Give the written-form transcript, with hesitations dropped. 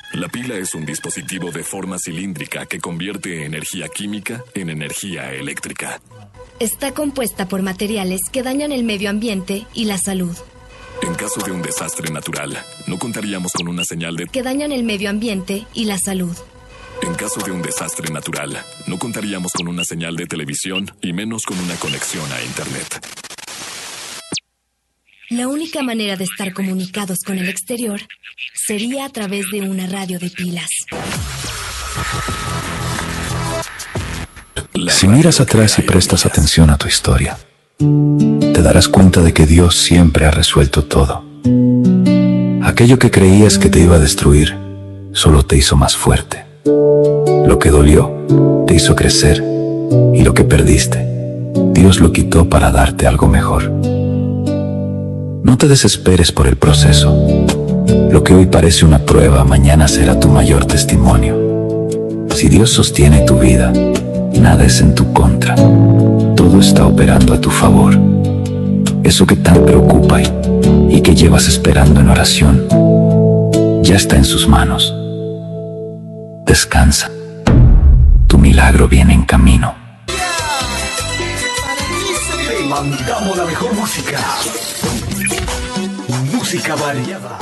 La pila es un dispositivo de forma cilíndrica que convierte energía química en energía eléctrica. Está compuesta por materiales que dañan el medio ambiente y la salud. En caso de un desastre natural, no contaríamos con una señal de... Que dañan el medio ambiente y la salud. En caso de un desastre natural, no contaríamos con una señal de televisión y menos con una conexión a Internet. La única manera de estar comunicados con el exterior sería a través de una radio de pilas. Si miras atrás y prestas atención a tu historia, te darás cuenta de que Dios siempre ha resuelto todo. Aquello que creías que te iba a destruir, solo te hizo más fuerte. Lo que dolió, te hizo crecer, y lo que perdiste, Dios lo quitó para darte algo mejor. No te desesperes por el proceso. Lo que hoy parece una prueba, mañana será tu mayor testimonio. Si Dios sostiene tu vida, nada es en tu contra. Todo está operando a tu favor. Eso que tan preocupa y que llevas esperando en oración, ya está en sus manos. Descansa. Tu milagro viene en camino. Te mandamos la mejor música. Música variada.